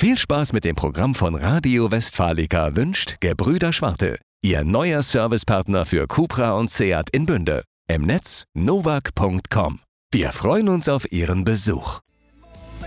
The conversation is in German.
Viel Spaß mit dem Programm von Radio Westfalica wünscht Gebrüder Schwarte, Ihr neuer Servicepartner für Cupra und Seat in Bünde. Im Netz novak.com. Wir freuen uns auf Ihren Besuch.